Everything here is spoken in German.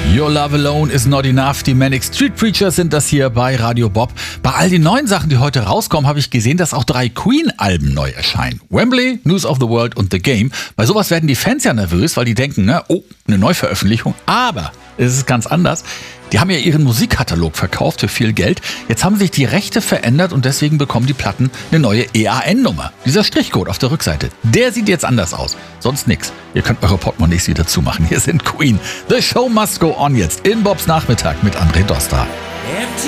Your Love Alone is Not Enough. Die Manic Street Preachers sind das hier bei Radio Bob. Bei all den neuen Sachen, die heute rauskommen, habe ich gesehen, dass auch 3 Queen-Alben neu erscheinen. Wembley, News of the World und The Game. Bei sowas werden die Fans ja nervös, weil die denken, eine Neuveröffentlichung. Aber es ist ganz anders. Die haben ja ihren Musikkatalog verkauft für viel Geld. Jetzt haben sich die Rechte verändert und deswegen bekommen die Platten eine neue EAN-Nummer. Dieser Strichcode auf der Rückseite, der sieht jetzt anders aus. Sonst nix. Ihr könnt eure Portemonnaies wieder zumachen. Hier sind Queen. The Show Must Go On jetzt in Bobs Nachmittag mit André Dosta.